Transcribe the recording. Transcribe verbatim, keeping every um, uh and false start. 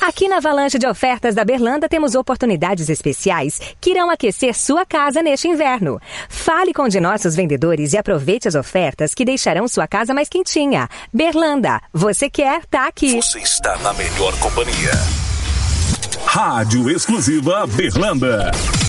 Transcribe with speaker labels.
Speaker 1: Aqui na Avalanche de Ofertas da Berlanda temos oportunidades especiais que irão aquecer sua casa neste inverno. Fale com um de nossos vendedores e aproveite as ofertas que deixarão sua casa mais quentinha. Berlanda, você quer, tá aqui.
Speaker 2: Você está na melhor companhia.
Speaker 3: Rádio Exclusiva Berlanda.